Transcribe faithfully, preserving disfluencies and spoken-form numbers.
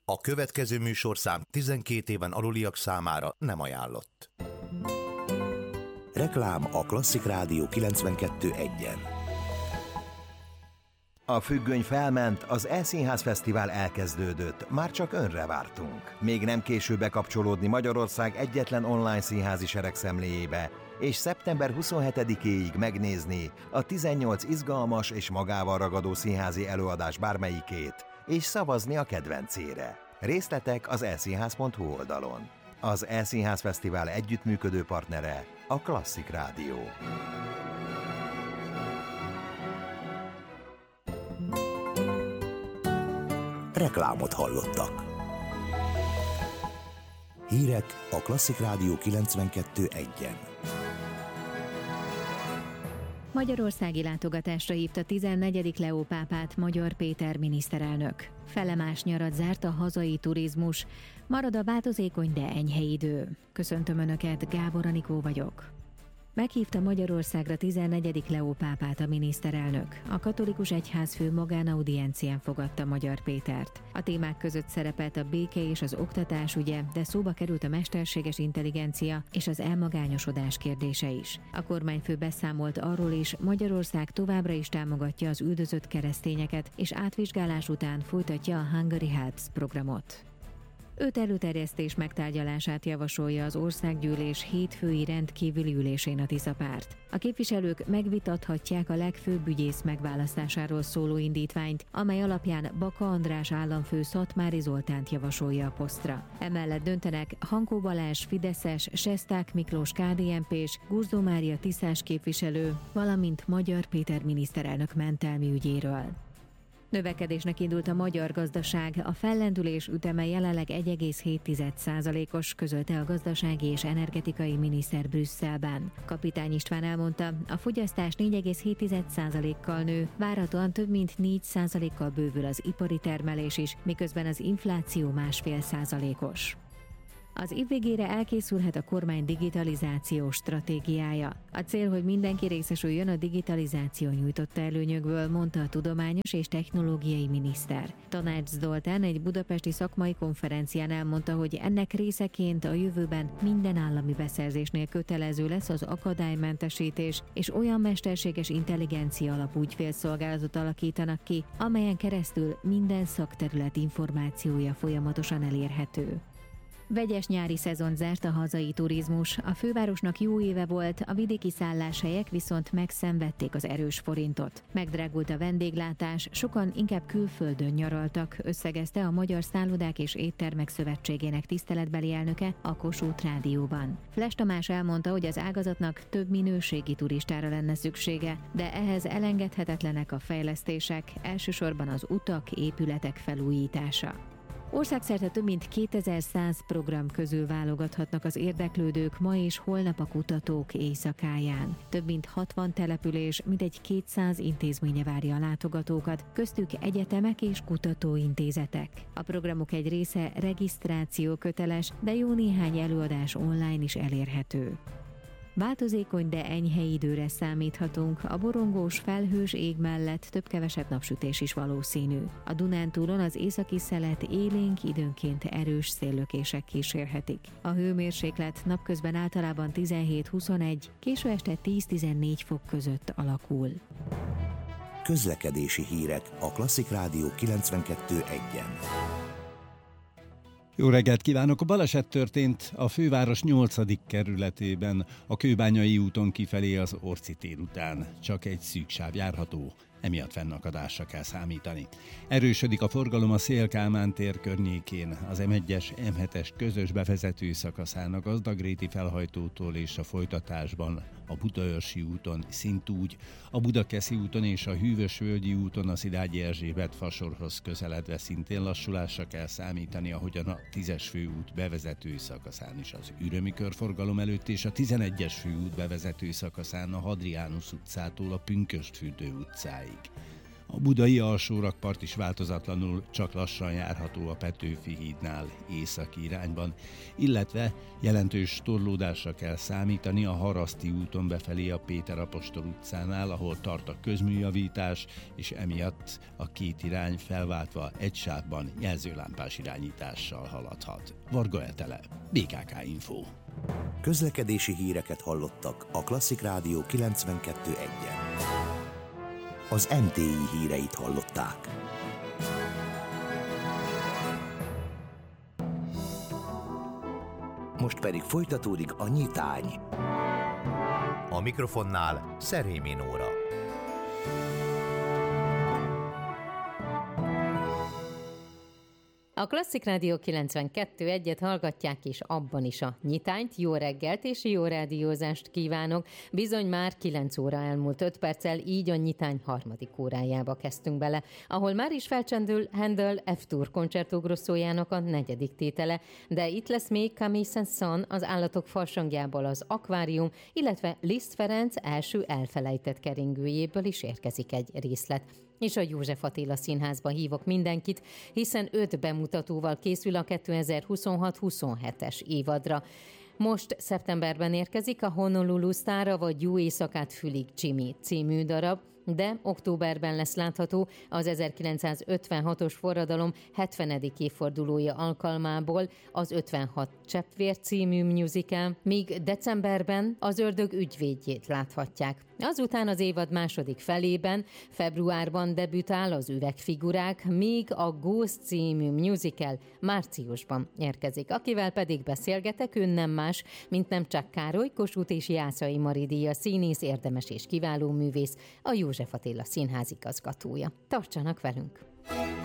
A következő műsorszám tizenkét éven aluliak számára nem ajánlott. Reklám a Klasszik Rádió kilencvenkettő egyen. A függöny felment, az E-Színház Fesztivál elkezdődött, már csak önre vártunk. Még nem késő bekapcsolódni Magyarország egyetlen online színházi seregszemléjébe, és szeptember huszonhetedikéig megnézni a tizennyolc izgalmas és magával ragadó színházi előadás bármelyikét, és szavazni a kedvencére. Részletek az e színház pont hu oldalon. Az E-Színház Fesztivál együttműködő partnere a Klasszik Rádió. Reklámot hallottak. Hírek a Klasszik Rádió kilencvenkettő egyen. Magyarországi látogatásra hívta tizennegyedik Leó pápát Magyar Péter miniszterelnök. Felemás nyarat zárt a hazai turizmus, marad a változékony, de enyhe idő. Köszöntöm Önöket, Gábor Anikó vagyok. Meghívta Magyarországra tizennegyedik Leó pápát a miniszterelnök. A katolikus egyházfő magánaudiencián fogadta Magyar Pétert. A témák között szerepelt a béke és az oktatás ügye, de szóba került a mesterséges intelligencia és az elmagányosodás kérdése is. A kormányfő beszámolt arról is, Magyarország továbbra is támogatja az üldözött keresztényeket, és átvizsgálás után folytatja a Hungary Helps programot. Öt előterjesztés megtárgyalását javasolja az országgyűlés hétfői rendkívüli ülésén a Tiszapárt. A képviselők megvitathatják a legfőbb ügyész megválasztásáról szóló indítványt, amely alapján Baka András államfő Szatmári Zoltánt javasolja a posztra. Emellett döntenek Hankó Balázs fideszes, Sesták Miklós ká dé en pés, Gurzó Mária tiszás képviselő, valamint Magyar Péter miniszterelnök mentelmi ügyéről. Növekedésnek indult a magyar gazdaság, a fellendülés üteme jelenleg egy egész hét százalékos, közölte a gazdasági és energetikai miniszter Brüsszelben. Kapitány István elmondta, a fogyasztás négy egész hét százalékkal nő, várhatóan több mint négy százalékkal bővül az ipari termelés is, miközben az infláció másfél százalékos. Az év végére elkészülhet a kormány digitalizációs stratégiája. A cél, hogy mindenki részesüljön a digitalizáció nyújtotta előnyökből, mondta a tudományos és technológiai miniszter. Tanács Zoltán egy budapesti szakmai konferencián elmondta, hogy ennek részeként a jövőben minden állami beszerzésnél kötelező lesz az akadálymentesítés, és olyan mesterséges intelligencia alapú ügyfélszolgálatot alakítanak ki, amelyen keresztül minden szakterület információja folyamatosan elérhető. Vegyes nyári szezon zárt a hazai turizmus. A fővárosnak jó éve volt, a vidéki szálláshelyek viszont megszenvedték az erős forintot. Megdrágult a vendéglátás, sokan inkább külföldön nyaraltak, összegezte a Magyar Szállodák és Éttermek Szövetségének tiszteletbeli elnöke a Kossuth Rádióban. Fles Tamás elmondta, hogy az ágazatnak több minőségi turistára lenne szüksége, de ehhez elengedhetetlenek a fejlesztések, elsősorban az utak, épületek felújítása. Országszerte több mint kétezer-száz program közül válogathatnak az érdeklődők ma és holnap a kutatók éjszakáján. Több mint hatvan település, mintegy kétszáz intézménye várja a látogatókat, köztük egyetemek és kutatóintézetek. A programok egy része regisztráció köteles, de jó néhány előadás online is elérhető. Változékony, de enyhe időre számíthatunk, a borongós, felhős ég mellett több-kevesebb napsütés is valószínű. A Dunántúlon az északi szelet élénk, időnként erős széllökések kísérhetik. A hőmérséklet napközben általában tizenhét-huszonegy, késő este tíz-tizennégy fok között alakul. Közlekedési hírek a Klasszik Rádió kilencvenkettő egyen. Jó reggelt kívánok! A baleset történt a főváros nyolcadik kerületében, a Kőbányai úton kifelé az Orci tér után. Csak egy szűk sáv járható, emiatt fennakadásra kell számítani. Erősödik a forgalom a Széll-Kálmán tér környékén, az em egyes em hetes közös bevezető szakaszán a Gazdagréti felhajtótól és a folytatásban a Budaörsi úton szintúgy, a Budakeszi úton és a Hűvösvölgyi úton a Szilágyi Erzsébet fasorhoz közeledve szintén lassulásra kell számítani, ahogyan a tízes főút bevezető szakaszán is az Ürömi körforgalom előtt és a tizenegyes főút bevezető szakaszán a Hadriánus utcától a Pünkösdfürdő utcáig. A budai alsórakpart is változatlanul csak lassan járható a Petőfi hídnál északi irányban, illetve jelentős torlódásra kell számítani a Haraszti úton befelé a Péter Apostol utcánál, ahol tart a közműjavítás, és emiatt a két irány felváltva egy sávban jelzőlámpás irányítással haladhat. Varga Etele, bé ká ká Info. Közlekedési híreket hallottak a Klasszik Rádió kilencvenkettő egyen. Az em té i híreit hallották. Most pedig folytatódik a nyitány. A mikrofonnál Szerémi Nóra. A Klasszik Rádió kilencvenkettő egyet hallgatják, és abban is a nyitányt. Jó reggelt és jó rádiózást kívánok. Bizony már kilenc óra elmúlt öt perccel, így a nyitány harmadik órájába kezdtünk bele, ahol már is felcsendül Handel F-Tour Concerto Grossojának a negyedik tétele, de itt lesz még Camille Saint-Saëns az Állatok farsangjából az Akvárium, illetve Liszt Ferenc első elfelejtett keringőjéből is érkezik egy részlet. És a József Attila Színházba hívok mindenkit, hiszen öt bemutatóval készül a kétezer-huszonhat huszonhetes évadra. Most szeptemberben érkezik a Honolulu sztára vagy Jó éjszakát fülig Jimmy című darab, de októberben lesz látható az ezerkilencszázötvenhatos forradalom hetvenedik évfordulója alkalmából az ötvenhat Cseppvér című musical, míg decemberben az Ördög ügyvédjét láthatják. Azután az évad második felében, februárban debütál az Üvegfigurák, míg a Ghost című musical márciusban érkezik. Akivel pedig beszélgetek, ő nem más, mint nem csak Károly, Kossuth és Jászai Mari díjas színész, érdemes és kiváló művész, a József Attila Színház igazgatója. Tartsanak velünk!